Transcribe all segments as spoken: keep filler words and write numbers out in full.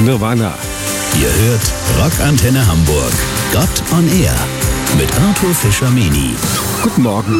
Nirvana. Ihr hört Rockantenne Hamburg. Gott on Air mit Arthur Fischer-Meni. Guten Morgen.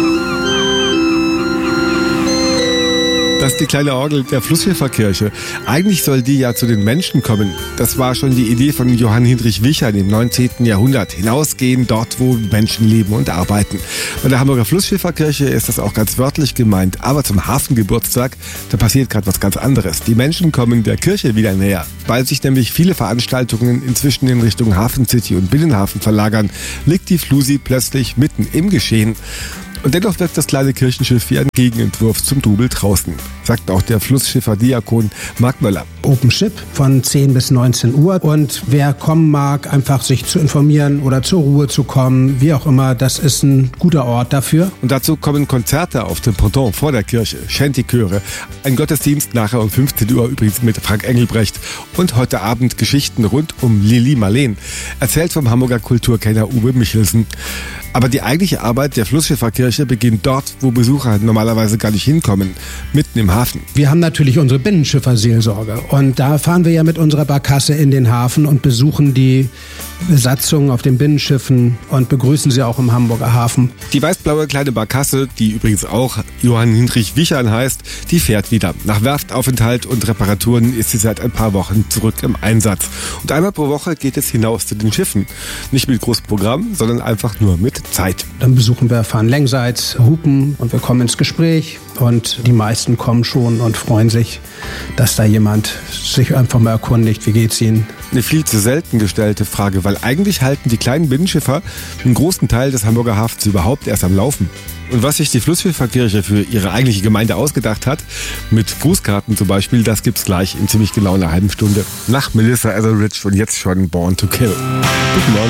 Das ist die kleine Orgel der Flusspfefferkirche. Eigentlich soll die ja zu den Menschen kommen. Das war schon die Idee von Johann Hinrich Wichern im neunzehnten Jahrhundert. Hinausgehen dort, wo Menschen leben und arbeiten. Bei der Hamburger Flusspfefferkirche ist das auch ganz wörtlich gemeint. Aber zum Hafengeburtstag, da passiert gerade was ganz anderes. Die Menschen kommen der Kirche wieder näher. Weil sich nämlich viele Veranstaltungen inzwischen in Richtung Hafen City und Binnenhafen verlagern, liegt die Flusi plötzlich mitten im Geschehen. Und dennoch wirkt das kleine Kirchenschiff wie ein Gegenentwurf zum Double draußen, sagt auch der Flussschiffer-Diakon Marc Möller. Open Ship von zehn bis neunzehn Uhr. Und wer kommen mag, einfach sich zu informieren oder zur Ruhe zu kommen, wie auch immer, das ist ein guter Ort dafür. Und dazu kommen Konzerte auf dem Ponton vor der Kirche, Shanty-Chöre, ein Gottesdienst nachher um fünfzehn Uhr übrigens mit Frank Engelbrecht und heute Abend Geschichten rund um Lili Marleen, erzählt vom Hamburger Kulturkenner Uwe Michelsen. Aber die eigentliche Arbeit der Flusspfefferkirche beginnt dort, wo Besucher normalerweise gar nicht hinkommen, mitten im Hafen. Wir haben natürlich unsere Binnenschifferseelsorge und da fahren wir ja mit unserer Barkasse in den Hafen und besuchen die Besatzungen auf den Binnenschiffen und begrüßen sie auch im Hamburger Hafen. Die weißblaue kleine Barkasse, die übrigens auch Johann Hinrich Wichern heißt, die fährt wieder. Nach Werftaufenthalt und Reparaturen ist sie seit ein paar Wochen zurück im Einsatz. Und einmal pro Woche geht es hinaus zu den Schiffen. Nicht mit großem Programm, sondern einfach nur mit Zeit. Dann besuchen wir, fahren längsseits, hupen und wir kommen ins Gespräch. Und die meisten kommen schon und freuen sich, dass da jemand sich einfach mal erkundigt, wie geht's ihnen. Eine viel zu selten gestellte Frage, weil eigentlich halten die kleinen Binnenschiffer einen großen Teil des Hamburger Hafens überhaupt erst am Laufen. Und was sich die Flusspfefferkirche für ihre eigentliche Gemeinde ausgedacht hat, mit Grußkarten zum Beispiel, das gibt's gleich in ziemlich genau einer halben Stunde. Nach Melissa Etheridge und jetzt schon Born to Kill. Guten Morgen.